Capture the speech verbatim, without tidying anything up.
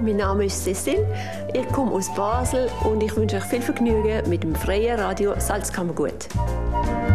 Mein Name ist Cecil, ich komme aus Basel und ich wünsche euch viel Vergnügen mit dem freien Radio Salzkammergut.